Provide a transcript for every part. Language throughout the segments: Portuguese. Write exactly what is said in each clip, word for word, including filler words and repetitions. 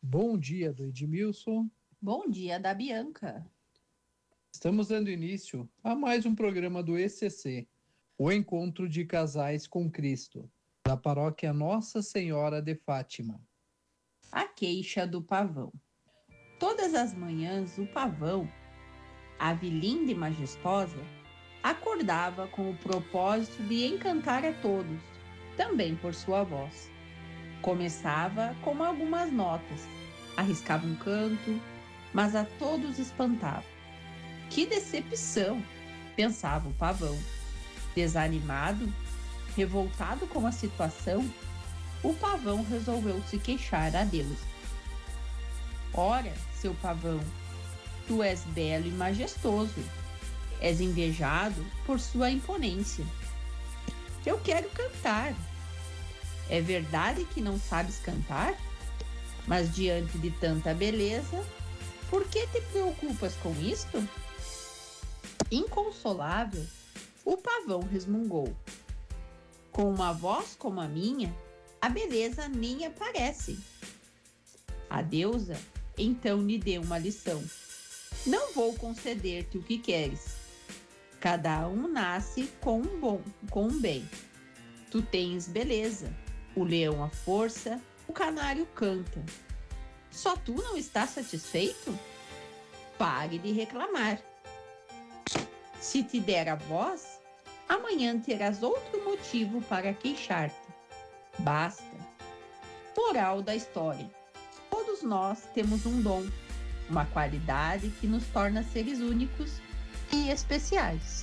Bom dia do Edmilson. Bom dia da Bianca. Estamos dando início a mais um programa do E C C, o Encontro de Casais com Cristo, da paróquia Nossa Senhora de Fátima. A queixa do pavão. Todas as manhãs o pavão, ave linda e majestosa, acordava com o propósito de encantar a todos, também por sua voz. Começava com algumas notas, arriscava um canto, mas a todos espantava. Que decepção, pensava o pavão. Desanimado, revoltado com a situação, o pavão resolveu se queixar a Deus. Ora, seu pavão, tu és belo e majestoso, és invejado por sua imponência. Eu quero cantar. É verdade que não sabes cantar? Mas diante de tanta beleza, por que te preocupas com isto? Inconsolável, o pavão resmungou. Com uma voz como a minha, a beleza nem aparece. A deusa então lhe deu uma lição. Não vou conceder-te o que queres. Cada um nasce com um bom, com um bem. Tu tens beleza, o leão a força, o canário canta. Só tu não estás satisfeito? Pare de reclamar. Se te der a voz, amanhã terás outro motivo para queixar-te. Basta. Moral da história. Todos nós temos um dom, uma qualidade que nos torna seres únicos e especiais.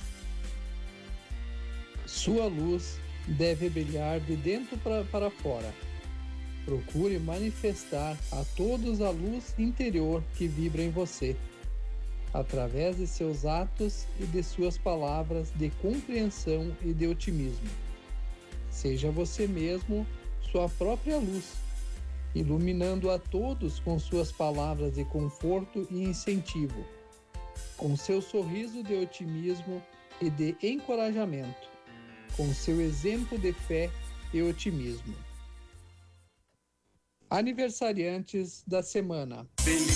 Sua luz deve brilhar de dentro pra, para fora. Procure manifestar a todos a luz interior que vibra em você, através de seus atos e de suas palavras de compreensão e de otimismo. Seja você mesmo sua própria luz, iluminando a todos com suas palavras de conforto e incentivo, com seu sorriso de otimismo e de encorajamento, com seu exemplo de fé e otimismo. Aniversariantes da semana. Feliz